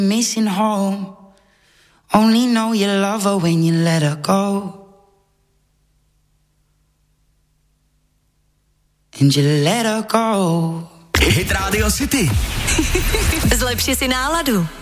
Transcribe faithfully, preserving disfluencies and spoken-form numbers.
Missing home. Only know you love her when you let her go. And you let her go. Hit Radio City. Zlepši si náladu.